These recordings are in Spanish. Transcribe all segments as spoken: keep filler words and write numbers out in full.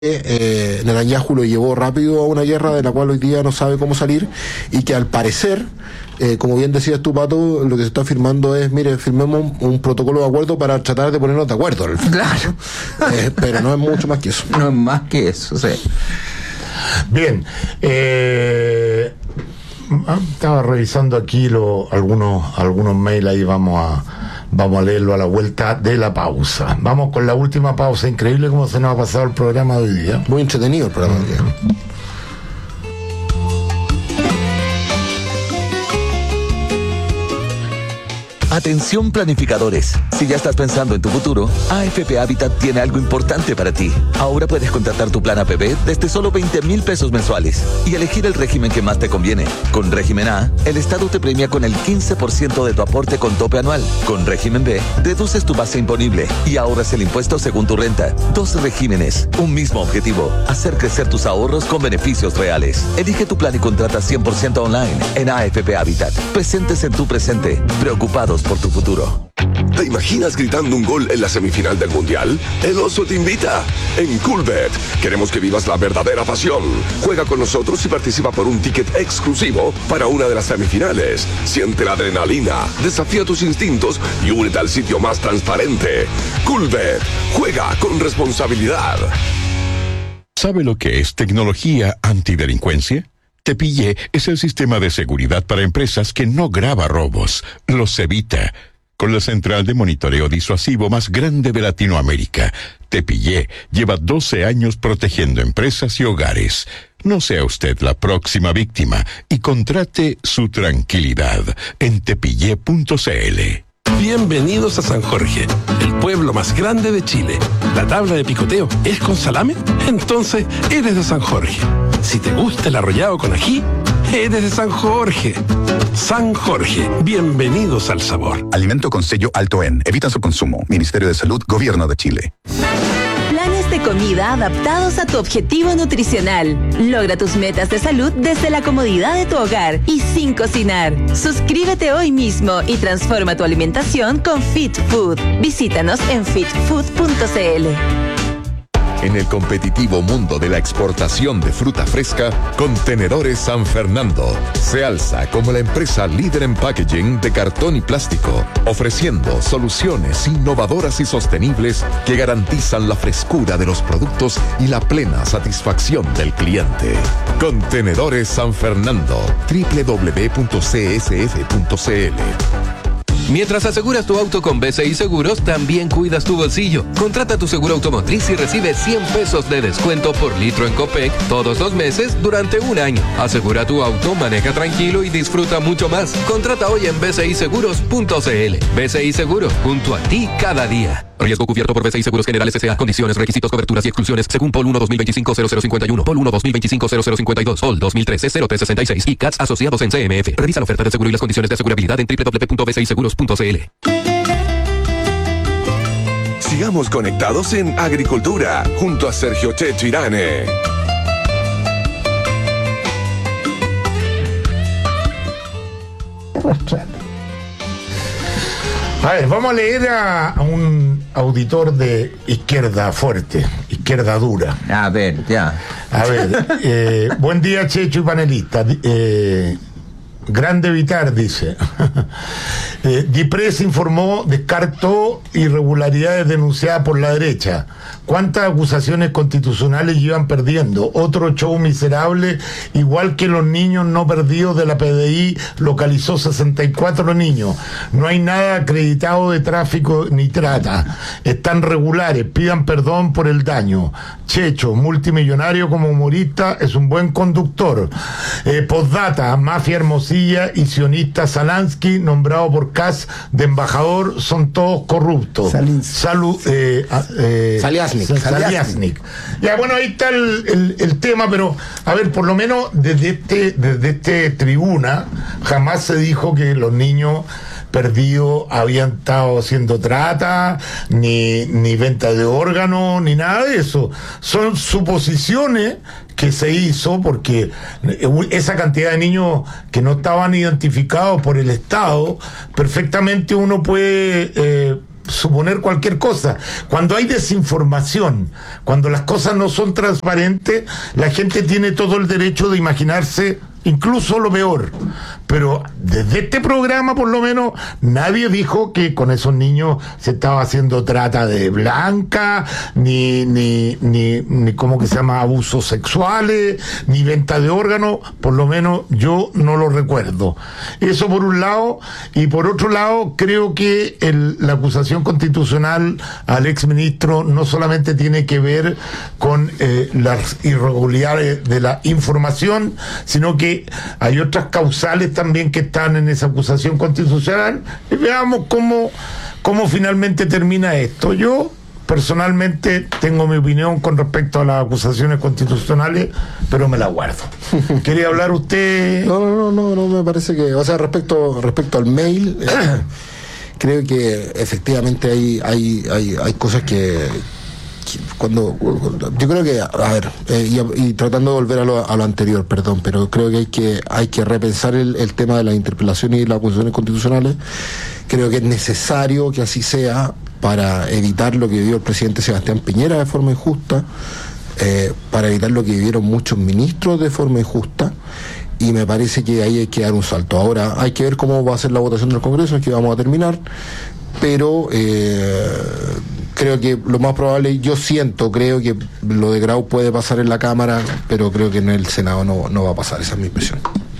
Eh, Netanyahu lo llevó rápido a una guerra de la cual hoy día no sabe cómo salir, y que al parecer, eh, como bien decías tú, Pato, lo que se está firmando es, mire, firmemos un, un protocolo de acuerdo para tratar de ponernos de acuerdo. Claro. Eh, pero no es mucho más que eso. No es más que eso, sí. Bien. Eh, estaba revisando aquí lo, algunos, algunos mails, ahí vamos a Vamos a leerlo a la vuelta de la pausa. Vamos con la última pausa. Increíble cómo se nos ha pasado el programa de hoy día. Muy entretenido el programa de hoy día. Atención planificadores, si ya estás pensando en tu futuro, A F P Habitat tiene algo importante para ti. Ahora puedes contratar tu plan A P B desde solo veinte mil pesos mensuales y elegir el régimen que más te conviene. Con régimen A, el Estado te premia con el quince por ciento de tu aporte con tope anual. Con régimen B, deduces tu base imponible y ahorras el impuesto según tu renta. Dos regímenes, un mismo objetivo, hacer crecer tus ahorros con beneficios reales. Elige tu plan y contrata cien por ciento online en A F P Habitat. Presentes en tu presente, preocupados por tu futuro. ¿Te imaginas gritando un gol en la semifinal del Mundial? El Oso te invita. En Coolbet queremos que vivas la verdadera pasión. Juega con nosotros y participa por un ticket exclusivo para una de las semifinales. Siente la adrenalina, desafía tus instintos y únete al sitio más transparente. Coolbet. Juega con responsabilidad. ¿Sabe lo que es tecnología antidelincuencia? Tepillé es el sistema de seguridad para empresas que no graba robos, los evita. Con la central de monitoreo disuasivo más grande de Latinoamérica, Tepillé lleva doce años protegiendo empresas y hogares. No sea usted la próxima víctima y contrate su tranquilidad en tepillé punto c l. Bienvenidos a San Jorge, el pueblo más grande de Chile. ¿La tabla de picoteo es con salame? Entonces eres de San Jorge. Si te gusta el arrollado con ají, eres de San Jorge. San Jorge, bienvenidos al sabor. Alimento con sello alto en. Evita su consumo. Ministerio de Salud, Gobierno de Chile. Planes de comida adaptados a tu objetivo nutricional. Logra tus metas de salud desde la comodidad de tu hogar y sin cocinar. Suscríbete hoy mismo y transforma tu alimentación con Fit Food. Visítanos en fit food punto c l. En el competitivo mundo de la exportación de fruta fresca, Contenedores San Fernando se alza como la empresa líder en packaging de cartón y plástico, ofreciendo soluciones innovadoras y sostenibles que garantizan la frescura de los productos y la plena satisfacción del cliente. Contenedores San Fernando, doble u doble u doble u punto c s f punto c l. Mientras aseguras tu auto con B C I Seguros, también cuidas tu bolsillo. Contrata tu seguro automotriz y recibe cien pesos de descuento por litro en Copec todos los meses durante un año. Asegura tu auto, maneja tranquilo y disfruta mucho más. Contrata hoy en b c i seguros punto c l. B C I Seguro, junto a ti cada día. Riesgo cubierto por B C I Seguros Generales S A. Condiciones, requisitos, coberturas y exclusiones según P O L uno dos mil veinticinco cero cero cincuenta y uno, P O L uno dos mil veinticinco cero cero cincuenta y dos, P O L dos mil trece cero tres sesenta y seis y C A T S asociados en C M F. Revisa la oferta de seguro y las condiciones de asegurabilidad en doble u doble u doble u punto b c i seguros punto c l. Sigamos conectados en Agricultura junto a Sergio Checho Irane. A ver, vamos a leer a, a un auditor de izquierda fuerte, izquierda dura. A ver, ya. A ver, eh, buen día, Checho y panelista. Eh, Grande Vitar, dice. eh, DIPRES informó, descartó irregularidades denunciadas por la derecha. ¿Cuántas acusaciones constitucionales llevan perdiendo? Otro show miserable, igual que los niños no perdidos de la P D I, localizó sesenta y cuatro niños. No hay nada acreditado de tráfico ni trata. Están regulares, pidan perdón por el daño. Checho, multimillonario como humorista, es un buen conductor. Eh, postdata, mafia Hermosilla y sionista Salansky, nombrado por C A S de embajador, son todos corruptos. Salud, eh, eh, Saliasnik. Saliasnik. Ya, bueno, ahí está el, el, el tema, pero a ver, por lo menos desde este, desde este tribuna jamás se dijo que los niños perdidos habían estado haciendo trata, ni, ni venta de órganos, ni nada de eso. Son suposiciones que se hizo porque esa cantidad de niños que no estaban identificados por el Estado, perfectamente uno puede eh, suponer cualquier cosa. Cuando hay desinformación, cuando las cosas no son transparentes, la gente tiene todo el derecho de imaginarse incluso lo peor. Pero desde este programa, por lo menos, nadie dijo que con esos niños se estaba haciendo trata de blanca, ni, ni, ni, ni ¿cómo que se llama? Abusos sexuales, ni venta de órganos. Por lo menos yo no lo recuerdo. Eso por un lado. Y por otro lado, creo que el, la acusación constitucional al exministro no solamente tiene que ver con eh, las irregularidades de la información, sino que hay otras causales también que están en esa acusación constitucional. Y veamos cómo, cómo finalmente termina esto. Yo personalmente tengo mi opinión con respecto a las acusaciones constitucionales, pero me la guardo. ¿Quería hablar usted? No, no, no, no, no me parece que, o sea, respecto, respecto al mail, eh, creo que efectivamente hay, hay, hay, hay cosas que Cuando, yo creo que, a ver, eh, y, y tratando de volver a lo, a lo anterior, perdón, pero creo que hay que hay que repensar el, el tema de las interpelaciones y las acusaciones constitucionales. Creo que es necesario que así sea para evitar lo que vivió el presidente Sebastián Piñera de forma injusta, eh, para evitar lo que vivieron muchos ministros de forma injusta, y me parece que ahí hay que dar un salto. Ahora hay que ver cómo va a ser la votación del Congreso, aquí vamos a terminar, pero eh, creo que lo más probable, yo siento, creo que lo de Grau puede pasar en la Cámara, pero creo que en el Senado no, no va a pasar, esa es mi impresión.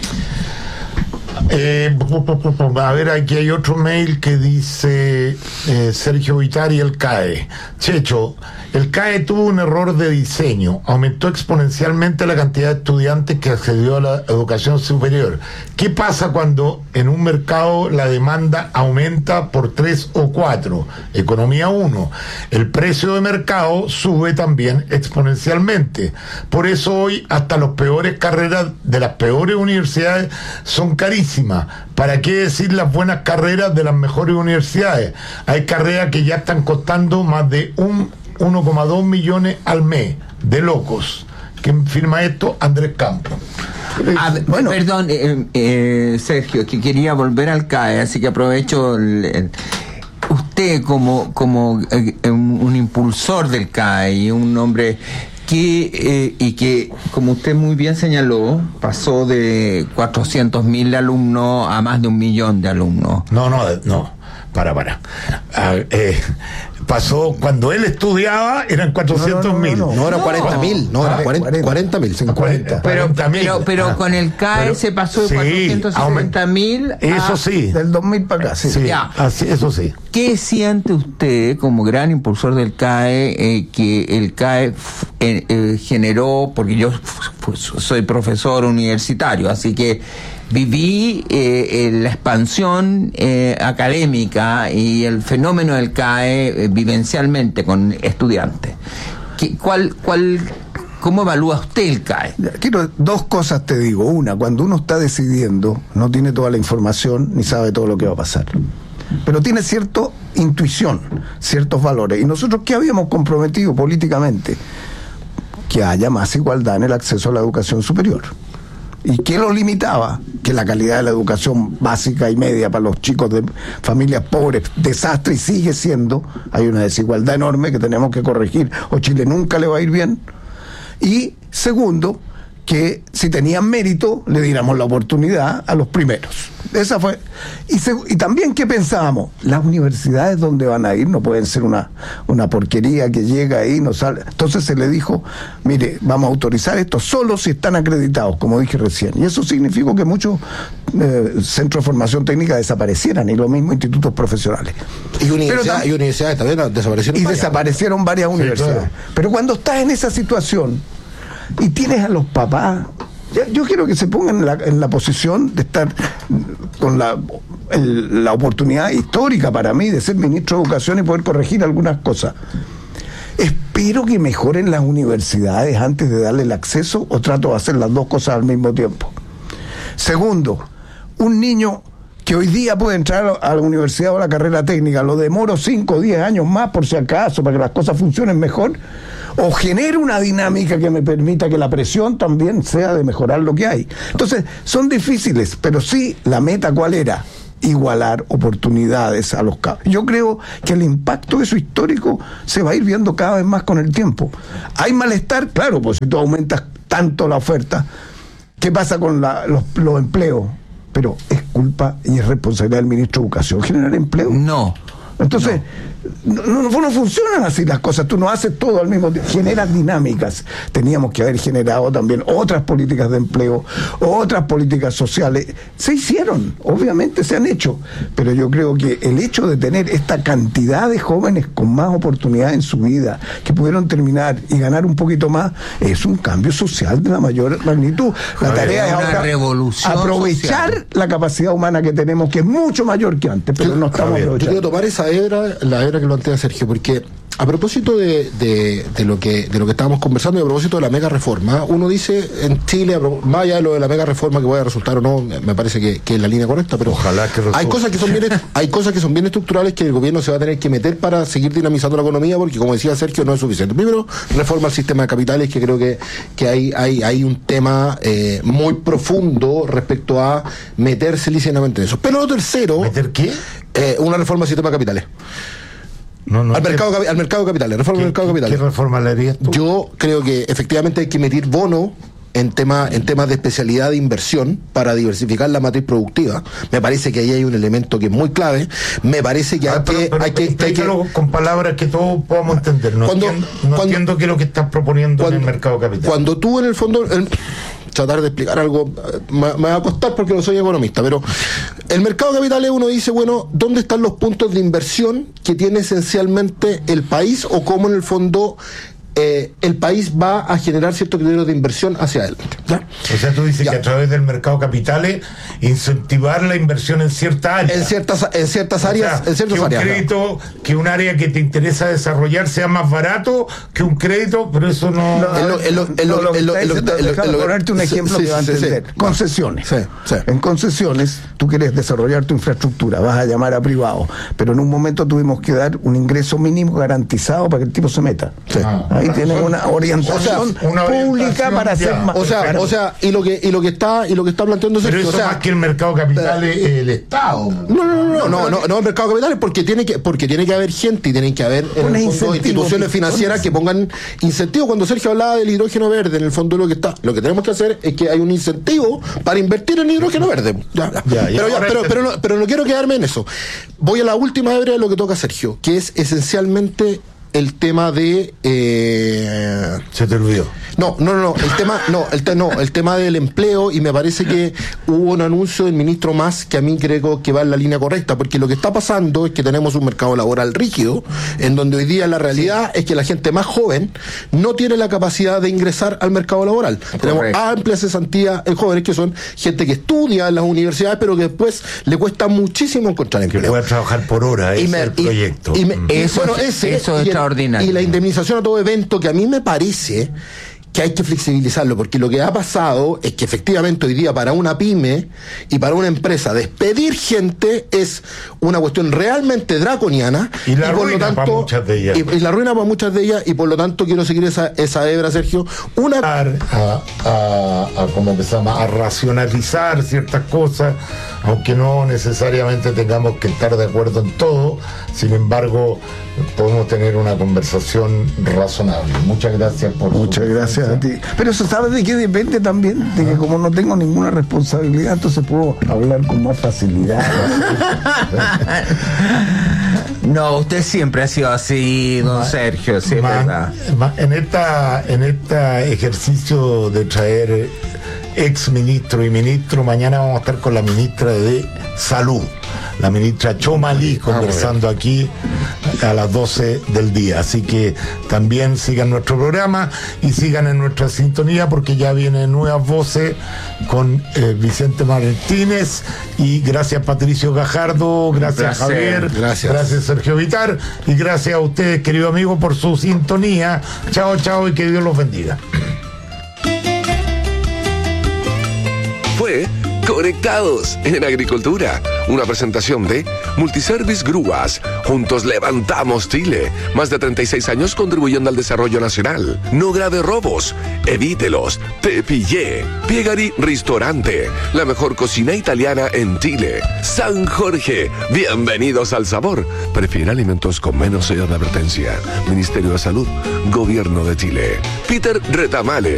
Eh, a ver, aquí hay otro mail que dice eh, Sergio Vitari, el C A E. Checho, el C A E tuvo un error de diseño, aumentó exponencialmente la cantidad de estudiantes que accedió a la educación superior. ¿Qué pasa cuando en un mercado la demanda aumenta por tres o cuatro? Economía uno. El precio de mercado sube también exponencialmente. Por eso hoy hasta las peores carreras de las peores universidades son carísimas. ¿Para qué decir las buenas carreras de las mejores universidades? Hay carreras que ya están costando más de un uno coma dos millones al mes. De locos. ¿Quién firma esto? Andrés Campos. Ah, bueno. Perdón, eh, eh, Sergio, que quería volver al C A E, así que aprovecho el, el, usted como, como eh, un, un impulsor del C A E y un hombre que, eh, y que, como usted muy bien señaló, pasó de cuatrocientos mil alumnos a más de un millón de alumnos. No, no, no, para, para. Ah, eh, pasó, cuando él estudiaba, eran cuatrocientos mil. No, no, no, no, no, eran cuarenta mil, no, eran cuarenta mil. cuarenta, pero, pero, pero ah, con el C A E pero, se pasó de sí, cuatrocientos sesenta mil. Eso sí. Del dos mil para acá, sí. sí ya. Así, eso sí. ¿Qué siente usted como gran impulsor del C A E eh, que el C A E f, eh, eh, generó, porque yo f, soy profesor universitario, así que viví eh, la expansión eh, académica y el fenómeno del C A E eh, vivencialmente con estudiantes? ¿Qué, cuál, cuál, ¿Cómo evalúa usted el C A E? Quiero dos cosas, te digo. Una, cuando uno está decidiendo, no tiene toda la información ni sabe todo lo que va a pasar, pero tiene cierta intuición, ciertos valores. Y nosotros, ¿qué habíamos comprometido políticamente? Que haya más igualdad en el acceso a la educación superior. ¿Y qué lo limitaba? Que la calidad de la educación básica y media para los chicos de familias pobres, desastre, y sigue siendo. Hay una desigualdad enorme que tenemos que corregir, o Chile nunca le va a ir bien. Y segundo, que si tenían mérito, le diéramos la oportunidad a los primeros. Esa fue. Y, se, y también, ¿qué pensábamos? Las universidades donde van a ir no pueden ser una, una porquería que llega ahí y no sale. Entonces se le dijo, mire, vamos a autorizar esto solo si están acreditados, como dije recién. Y eso significó que muchos eh, centros de formación técnica desaparecieran, y los mismos institutos profesionales. Y, universidad, y universidades también desaparecieron. Y varias. desaparecieron varias sí, universidades. Claro. Pero cuando estás en esa situación y tienes a los papás, yo quiero que se pongan en la, en la posición de estar con la, el, la oportunidad histórica para mí de ser ministro de Educación y poder corregir algunas cosas. Espero que mejoren las universidades antes de darle el acceso, o trato de hacer las dos cosas al mismo tiempo. Segundo, un niño que hoy día puede entrar a la universidad o a la carrera técnica, lo demoro cinco o diez años más por si acaso, para que las cosas funcionen mejor, o genero una dinámica que me permita que la presión también sea de mejorar lo que hay. Entonces, son difíciles, pero sí, la meta ¿cuál era? igualar oportunidades a los cabros. Yo creo que el impacto de eso histórico se va a ir viendo cada vez más con el tiempo. Hay malestar, claro, pues si tú aumentas tanto la oferta, ¿qué pasa con la, los, los empleos? Pero es culpa y es responsabilidad del ministro de Educación generar empleo. No. Entonces, no. No, no, no funcionan así las cosas. Tú no haces todo al mismo tiempo. Generas dinámicas. Teníamos que haber generado también otras políticas de empleo, otras políticas sociales. Se hicieron, obviamente se han hecho. Pero yo creo que el hecho de tener esta cantidad de jóvenes con más oportunidades en su vida, que pudieron terminar y ganar un poquito más, es un cambio social de la mayor magnitud. La tarea es ahora aprovechar social. La capacidad humana que tenemos, que es mucho mayor que antes, pero no estamos aprovechando. Yo quiero tomar esa hebra, la hebra que lo plantea Sergio, porque a propósito de, de, de lo que de lo que estábamos conversando y a propósito de la mega reforma, uno dice en Chile, más allá de lo de la mega reforma que vaya a resultar o no, me parece que, que es la línea correcta, pero ojalá que hay cosas que son bien hay cosas que son bien estructurales que el gobierno se va a tener que meter para seguir dinamizando la economía, porque como decía Sergio, no es suficiente. Primero, reforma al sistema de capitales, que creo que, que hay, hay, hay un tema eh, muy profundo respecto a meterse lícitamente en eso. Pero lo tercero, ¿meter qué? Eh, una reforma al sistema de capitales. No, no, al, mercado, al mercado de capitales, reforma al mercado de capitales. ¿Qué reforma le harías tú? Yo creo que efectivamente hay que emitir bono en tema, en temas de especialidad de inversión para diversificar la matriz productiva. Me parece que ahí hay un elemento que es muy clave. Me parece que ah, hay, pero, que, pero, hay que... hay que con palabras que todos podamos entender. No, cuando, entiendo, no cuando, entiendo qué es lo que estás proponiendo cuando, en el mercado de capitales. Cuando tú en el fondo... El, tratar de explicar algo me, me va a costar porque no soy economista, pero el mercado de capitales uno dice, bueno, ¿dónde están los puntos de inversión que tiene esencialmente el país o cómo en el fondo eh, el país va a generar ciertos criterios de inversión hacia adelante? ¿Ya? O sea, tú dices ya. que a través del mercado de capitales incentivar la inversión en ciertas áreas. En ciertas, en ciertas áreas, o sea, en ciertas que un áreas. crédito, ¿no? Que un área que te interesa desarrollar sea más barato que un crédito, pero eso no... Déjame ponerte un ejemplo sí, que va a sí, entender. sí. Concesiones. Sí, sí. En concesiones, tú quieres desarrollar tu infraestructura, vas a llamar a privado, pero en un momento tuvimos que dar un ingreso mínimo garantizado para que el tipo se meta. Sí. Ah, Ahí tienes una orientación, o sea, una pública orientación para ya. hacer más. O sea, o sea, y lo que y lo que está y lo que está planteando Pero Sergio, eso o sea, más que el mercado de capitales es el Estado. No, no, no, no, no, no, el mercado de capitales porque tiene que porque tiene que haber gente y tienen que haber en el fondo instituciones financieras que pongan incentivos. Cuando Sergio hablaba del hidrógeno verde, en el fondo lo que está, lo que tenemos que hacer es que hay un incentivo para invertir en hidrógeno verde. Ya, ya. Ya, ya, pero, ya, pero, pero, no, pero no quiero quedarme en eso. Voy a la última hebra de lo que toca Sergio, que es esencialmente el tema de eh... se te olvidó. No, no, no, el tema, no, el te, no, el tema del empleo, y me parece que hubo un anuncio del ministro Mas que a mí creo que va en la línea correcta, porque lo que está pasando es que tenemos un mercado laboral rígido, en donde hoy día la realidad sí. es que la gente más joven no tiene la capacidad de ingresar al mercado laboral. Correcto. Tenemos amplias cesantías en jóvenes que son gente que estudia en las universidades, pero que después le cuesta muchísimo encontrar empleo. Que pueda trabajar por hora, ese es el proyecto. Y, y me, mm. eso, bueno, ese, eso es y el, extraordinario. Y la indemnización a todo evento, que a mí me parece que hay que flexibilizarlo, porque lo que ha pasado es que efectivamente hoy día para una pyme y para una empresa despedir gente es una cuestión realmente draconiana y la y por ruina lo tanto, para muchas de ellas. Y, y la ruina para muchas de ellas, y por lo tanto quiero seguir esa, esa hebra, Sergio. Una a, a, a, ¿cómo que se llama? A racionalizar ciertas cosas, aunque no necesariamente tengamos que estar de acuerdo en todo. Sin embargo, podemos tener una conversación razonable. Muchas gracias por Muchas gracias a ti. Pero eso, ¿sabes de qué depende también? De que como no tengo ninguna responsabilidad, entonces puedo hablar con más facilidad. No, usted siempre ha sido así, don Ma, Sergio, sí, es ma, verdad. Ma, en esta, en este ejercicio de traer ex ministro y ministro, mañana vamos a estar con la ministra de Salud, la ministra Chomalí, conversando ah, aquí a las doce del día. Así que también sigan nuestro programa y sigan en nuestra sintonía, porque ya vienen nuevas voces con eh, Vicente Martínez. Y gracias Patricio Gajardo, gracias Javier, gracias. gracias Sergio Vitar, y gracias a ustedes, querido amigo, por su sintonía. Chao, chao, y que Dios los bendiga. Fue Conectados en Agricultura. Una presentación de Multiservice Grúas. Juntos levantamos Chile. Más de treinta y seis años contribuyendo al desarrollo nacional. No grave robos. Evítelos. Te pillé. Piegari Ristorante. La mejor cocina italiana en Chile. San Jorge. Bienvenidos al sabor. Prefiere alimentos con menos sellos de advertencia. Ministerio de Salud. Gobierno de Chile. Peter Retamale.